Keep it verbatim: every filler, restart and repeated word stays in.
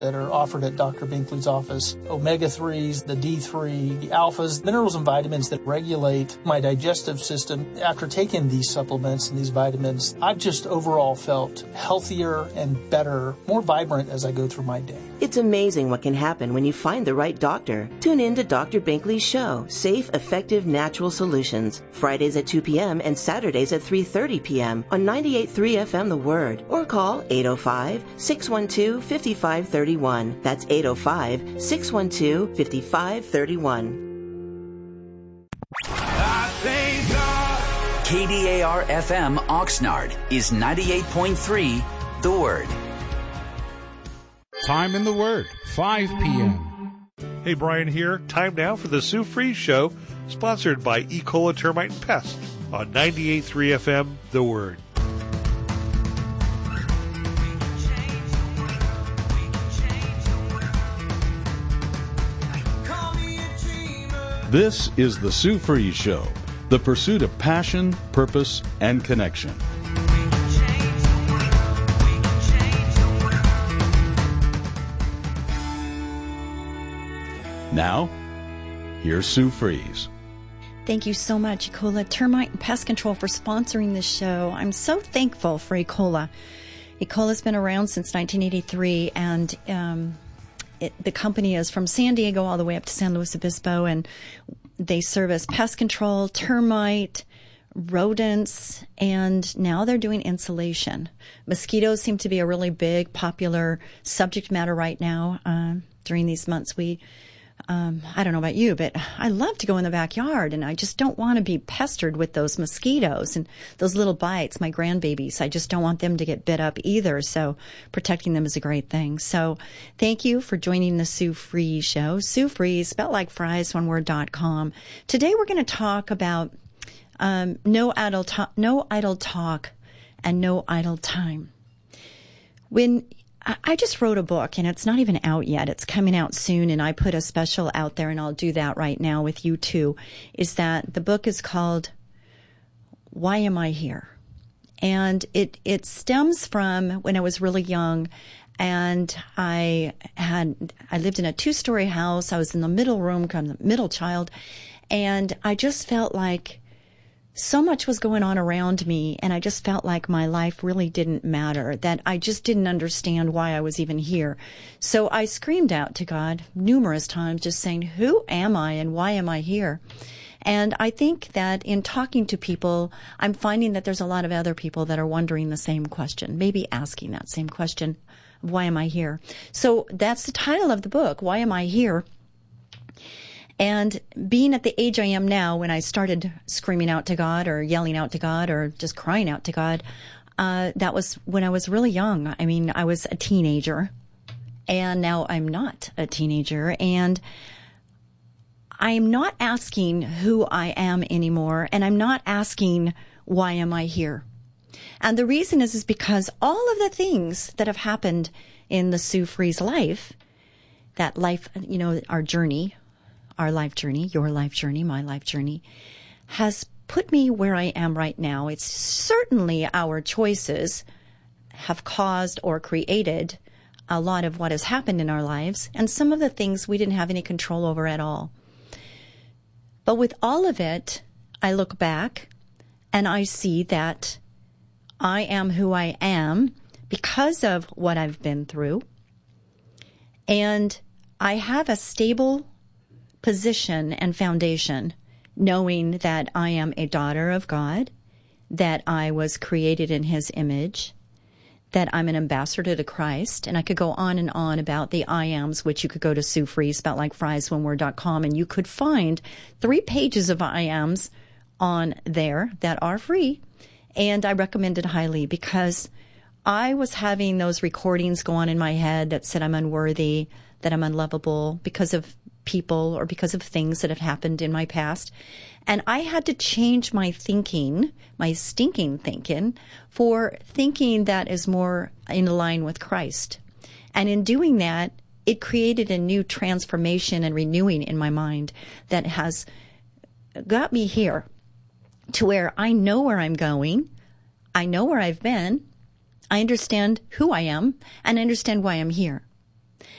that are offered at Doctor Binkley's office. omega threes, the D three, the alphas, minerals and vitamins that regulate my digestive system. After taking these supplements and these vitamins, I've just overall felt healthier and better, more vibrant as I go through my day. It's amazing what can happen when you find the right doctor. Tune in to Doctor Binkley's show, Safe, Effective, Natural Solutions, Fridays at two p.m. and Saturdays at three thirty p.m. on ninety-eight point three F M The Word, or call eight oh five, six one two, five five three one. That's eight oh five, six one two, five five three one. K D A R F M Oxnard is ninety-eight point three The Word. Time in the Word, five p.m. Hey, Brian here. Time now for the Sue Freeze Show, sponsored by E. coli Termite and Pest on ninety-eight point three F M The Word. This is the Sue Freeze Show, the pursuit of passion, purpose, and connection. Now, here's Sue Freeze. Thank you so much, E. coli Termite and Pest Control, for sponsoring this show. I'm so thankful for E. coli. E. coli's been around since nineteen eighty-three, and um, it, the company is from San Diego all the way up to San Luis Obispo, and they service pest control, termite, rodents, and now they're doing insulation. Mosquitoes seem to be a really big, popular subject matter right now. Uh, during these months, we Um, I don't know about you, but I love to go in the backyard, and I just don't want to be pestered with those mosquitoes and those little bites. My grandbabies, I just don't want them to get bit up either, so protecting them is a great thing. So thank you for joining the Sue Freeze Show. Sue Freeze, spelled like fries, one word, dot com. Today we're going to talk about um, no idle to- no idle talk and no idle time. When I just wrote a book, and it's not even out yet. It's coming out soon, and I put a special out there, and I'll do that right now with you too, is that the book is called Why Am I Here? And it, it stems from when I was really young, and I had, I lived in a two-story house. I was in the middle room, kind of the middle child, and I just felt like so much was going on around me, and I just felt like my life really didn't matter, that I just didn't understand why I was even here. So I screamed out to God numerous times, just saying, who am I and why am I here? And I think that in talking to people, I'm finding that there's a lot of other people that are wondering the same question, maybe asking that same question, why am I here? So that's the title of the book, Why Am I Here? And being at the age I am now, when I started screaming out to God or yelling out to God or just crying out to God, uh, that was when I was really young. I mean, I was a teenager, and now I'm not a teenager. And I'm not asking who I am anymore, and I'm not asking why am I here. And the reason is, is because all of the things that have happened in the Sue Freeze life, that life, you know, our journey, our life journey, your life journey, my life journey, has put me where I am right now. It's certainly our choices have caused or created a lot of what has happened in our lives, and some of the things we didn't have any control over at all. But with all of it, I look back and I see that I am who I am because of what I've been through, and I have a stable position and foundation, knowing that I am a daughter of God, that I was created in His image, that I'm an ambassador to Christ. And I could go on and on about the I ams, which you could go to Sue Freeze, spelled like fries, one word, dot com, and you could find three pages of I ams on there that are free. And I recommend it highly, because I was having those recordings go on in my head that said I'm unworthy, that I'm unlovable because of people or because of things that have happened in my past. And I had to change my thinking, my stinking thinking, for thinking that is more in line with Christ. And in doing that, it created a new transformation and renewing in my mind that has got me here to where I know where I'm going. I know where I've been. I understand who I am, and I understand why I'm here.